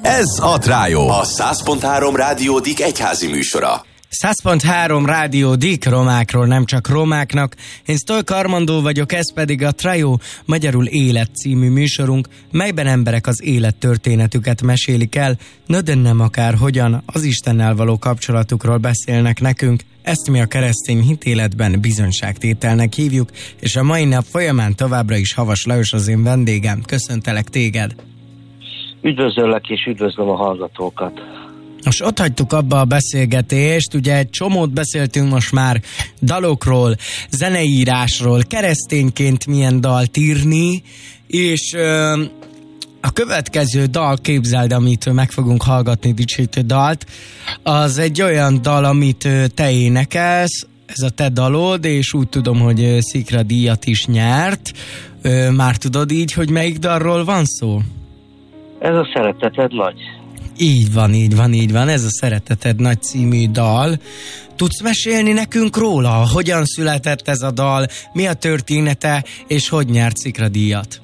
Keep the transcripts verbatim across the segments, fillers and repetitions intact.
Ez a Trájó, a száz pont három Rádió Dик egyházi műsora. száz pont három Rádió Dik, romákról, nem csak romáknak. Én Sztolka Armandó vagyok, ez pedig a Trájó, magyarul Élet című műsorunk, melyben emberek az élettörténetüket mesélik el, na de nem akár hogyan, az Istennel való kapcsolatukról beszélnek nekünk. Ezt mi a keresztény hitéletben bizonyságtételnek hívjuk, és a mai nap folyamán továbbra is Havas Lajos az én vendégem. Köszöntelek téged! Üdvözöllek és üdvözlöm a hallgatókat! Most ott hagytuk abba a beszélgetést, ugye egy csomót beszéltünk most már dalokról, zeneírásról, keresztényként milyen dalt írni, és ö, a következő dal, képzeld, amit meg fogunk hallgatni, dicsőítő dalt, az egy olyan dal, amit te énekelsz, ez a te dalod, és úgy tudom, hogy Szikra díjat is nyert. Ö, már tudod így, hogy melyik dalról van szó? Ez a Szereteted nagy. Így van, így van, így van, ez a Szereteted nagy című dal. Tudsz mesélni nekünk róla? Hogyan született ez a dal, mi a története, és hogy nyert Szikra díjat?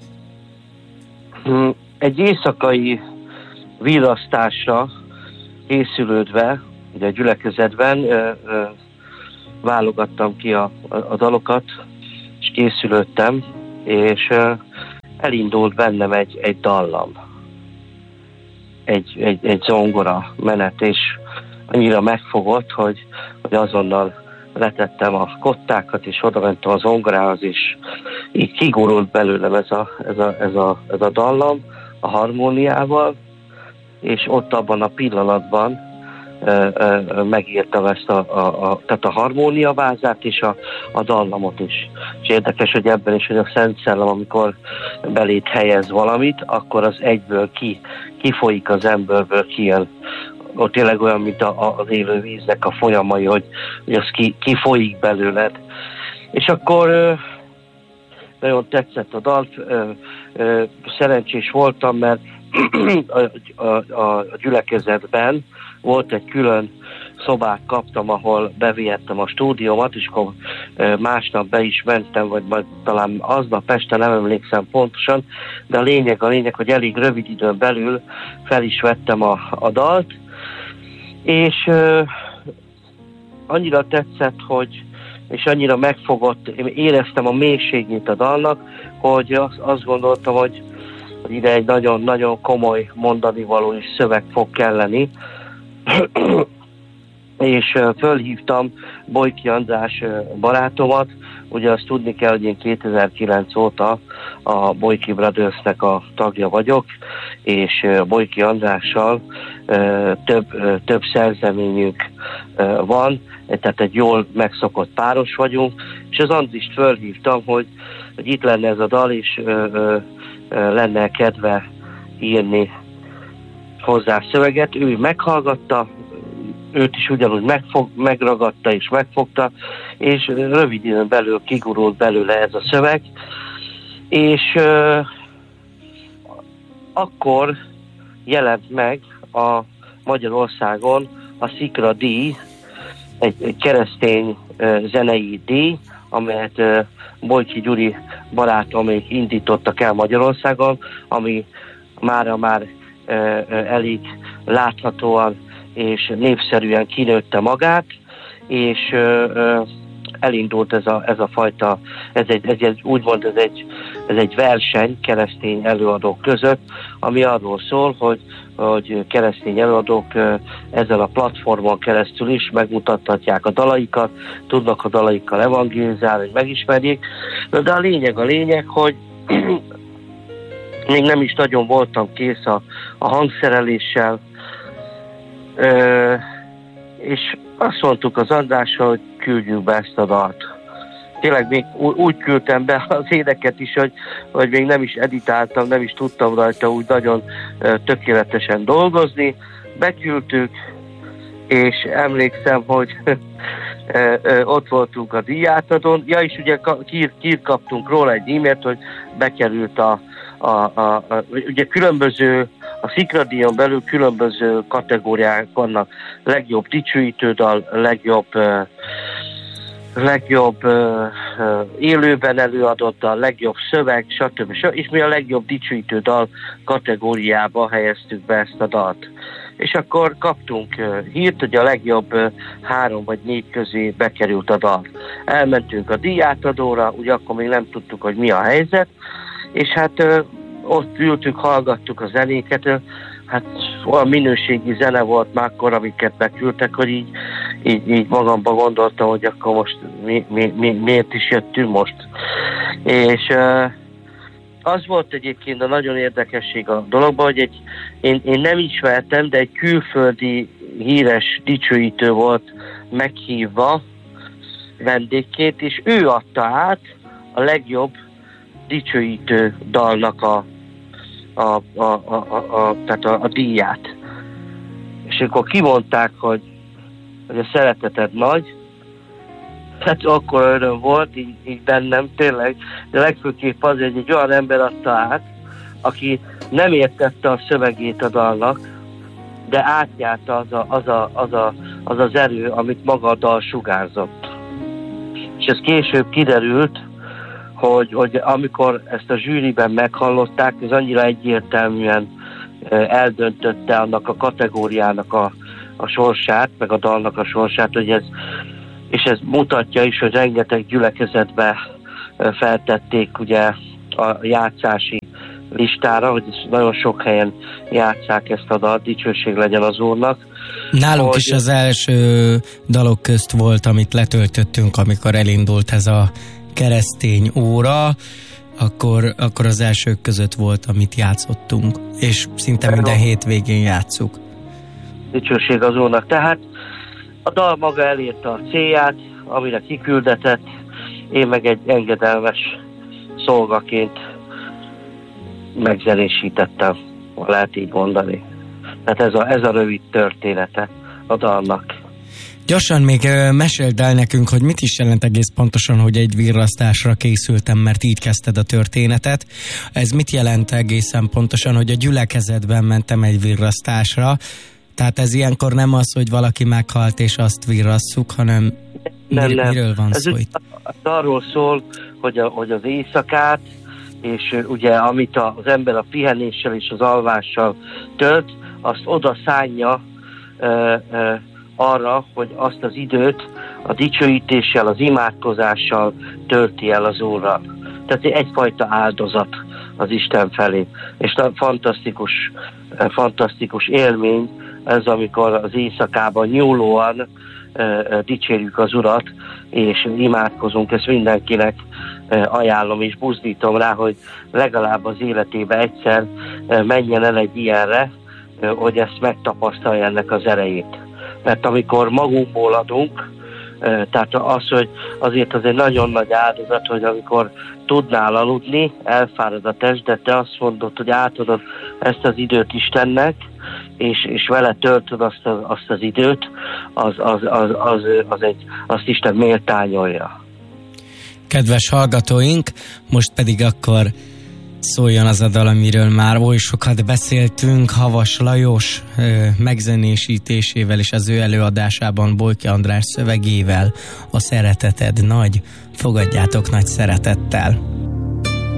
Egy éjszakai virrasztásra készülődve, ugye a gyülekezetben ö, ö, válogattam ki a, a, a dalokat, és készülődtem, és ö, elindult bennem egy, egy dallam. Egy, egy, egy zongora menet, és annyira megfogott, hogy, hogy azonnal letettem a kottákat, és oda mentem a zongorához, és így kigurult belőlem ez a, ez a, ez a, ez a dallam a harmóniával, és ott abban a pillanatban ö, ö, megírtam ezt a, a, a, tehát a harmóniavázát és a, a dallamot is. És érdekes, hogy ebben is, hogy a Szent Szellem, amikor belét helyez valamit, akkor az egyből ki, kifolyik az emberből, kijön. Ott tényleg olyan, mint a, az élő víznek a folyamai, hogy, hogy az ki, kifolyik belőled. És akkor ö, nagyon tetszett a dal, ö, ö, szerencsés voltam, mert a, a, a gyülekezetben volt egy külön szobát kaptam, ahol bevihettem a stúdiómat, és akkor másnap be is mentem, vagy majd talán aznap este, nem emlékszem pontosan, de a lényeg, a lényeg, hogy elég rövid időn belül fel is vettem a, a dalt, és uh, annyira tetszett, hogy és annyira megfogott, én éreztem a mélységét a dalnak, hogy azt, azt gondoltam, hogy ide egy nagyon-nagyon komoly mondanivaló és szöveg fog kelleni, és fölhívtam Bojki András barátomat, ugye azt tudni kell, hogy én kétezer-kilenc óta a Bojki Brothersnek a tagja vagyok, és Bojki Andrással több, több szerzeményünk van, tehát egy jól megszokott páros vagyunk, és az Andrist fölhívtam, hogy, hogy itt lenne ez a dal, és lenne kedve írni hozzá szöveget. Ő meghallgatta, őt is ugyanúgy megfog, megragadta és megfogta, és rövid időn belül kigurult belőle ez a szöveg, és euh, akkor jelent meg a Magyarországon a Szikra díj, egy, egy keresztény uh, zenei díj, amelyet uh, Bojki Gyuri barátom még indítottak el Magyarországon, ami mára már uh, uh, elég láthatóan és népszerűen kinőtte magát, és ö, ö, elindult ez a, ez a fajta, ez egy, ez egy, úgymond ez egy, ez egy verseny keresztény előadók között, ami arról szól, hogy, hogy keresztény előadók ö, ezzel a platformon keresztül is megmutathatják a dalaikat, tudnak a dalaikkal evangélizálni, hogy megismerjék, de a lényeg a lényeg, hogy még nem is nagyon voltam kész a, a hangszereléssel, Ö, és azt mondtuk az Andrással, hogy küldjük be ezt a dalt. Tényleg még úgy küldtem be az éneket is, hogy, hogy még nem is editáltam, nem is tudtam rajta úgy nagyon ö, tökéletesen dolgozni. Beküldtük, és emlékszem, hogy ö, ö, ott voltunk a díjátadón. Ja, és ugye kír, kír kaptunk róla egy e-mailt, hogy bekerült a, a, a, a ugye különböző a Szikra díjon belül különböző kategóriák vannak. Legjobb dicsőítődal, legjobb, uh, legjobb uh, élőben előadott dal, legjobb szöveg, stb. És mi a legjobb dicsőítő dal kategóriába helyeztük be ezt a dalt. És akkor kaptunk hírt, hogy a legjobb három vagy négy közé bekerült a dal. Elmentünk a díjátadóra, ugye akkor még nem tudtuk, hogy mi a helyzet, és hát ott ültük, hallgattuk a zenéket, hát olyan minőségi zene volt már akkor, amiket beküldtek, hogy így, így, így magamban gondoltam, hogy akkor most mi, mi, mi, miért is jöttünk most. És uh, az volt egyébként a nagyon érdekesség a dologban, hogy egy, én, én nem ismertem, de egy külföldi híres dicsőítő volt meghívva vendégként, és ő adta át a legjobb dicsőítő dalnak a A, a, a, a, a, tehát a, a díját. És akkor kimondták, hogy, hogy a szereteted nagy, hát akkor öröm volt, így, így bennem tényleg, de legfőképp az, hogy egy olyan ember adta át, aki nem értette a szövegét a dalnak, de átjárta az, a, az, a, az, a, az az erő, amit maga a dal sugárzott. És ez később kiderült, Hogy, hogy amikor ezt a zsűriben meghallották, ez annyira egyértelműen eldöntötte annak a kategóriának a, a sorsát, meg a dalnak a sorsát, hogy ez, és ez mutatja is, hogy rengeteg gyülekezetbe feltették ugye a játszási listára, hogy nagyon sok helyen játsszák ezt a dalt, dicsőség legyen az Úrnak. Nálunk hogy... is az első dalok közt volt, amit letöltöttünk, amikor elindult ez a keresztény óra, akkor, akkor az elsők között volt, amit játszottunk, és szinte minden hétvégén játsszuk. Dicsőség az Úrnak. Tehát a dal maga elérte a célját, amire kiküldetett, én meg egy engedelmes szolgaként megzenésítettem, lehet így mondani. Tehát ez a, ez a rövid története a dalnak. Gyorsan még meséld el nekünk, hogy mit is jelent egész pontosan, hogy egy virrasztásra készültem, mert így kezdted a történetet. Ez mit jelent egészen pontosan, hogy a gyülekezetben mentem egy virrasztásra? Tehát ez ilyenkor nem az, hogy valaki meghalt és azt virrasszuk, hanem nem, mir- nem. miről van ez szó itt? Arról szól, hogy, a, hogy az éjszakát, és ugye amit az ember a pihenéssel és az alvással tölt, azt oda szánja ö, ö, arra, hogy azt az időt a dicsőítéssel, az imádkozással tölti el az Úrral. Tehát egyfajta áldozat az Isten felé. És fantasztikus, fantasztikus élmény ez, amikor az éjszakában nyúlóan dicsérjük az Urat, és imádkozunk, ezt mindenkinek ajánlom és buzdítom rá, hogy legalább az életébe egyszer menjen el egy ilyenre, hogy ezt megtapasztalja ennek az erejét. Mert amikor magunkból adunk, tehát az, hogy azért az egy nagyon nagy áldozat, hogy amikor tudnál aludni, elfárad a test, de te azt mondod, hogy átadod ezt az időt Istennek, és, és vele töltöd azt az, azt az időt, az, az, az, az, az egy, azt Isten méltányolja. Kedves hallgatóink, most pedig akkor szóljon az a dal, amiről már oly sokat beszéltünk, Havas Lajos ö, megzenésítésével és az ő előadásában Bolyki András szövegével, A szereteted nagy, fogadjátok nagy szeretettel.